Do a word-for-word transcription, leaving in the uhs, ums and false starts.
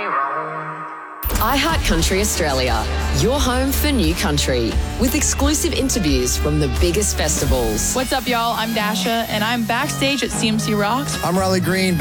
iHeartCountry Australia, your home for new country, with exclusive interviews from the biggest festivals. What's up, y'all? I'm Dasha, and I'm backstage at C M C Rocks. I'm Riley Green.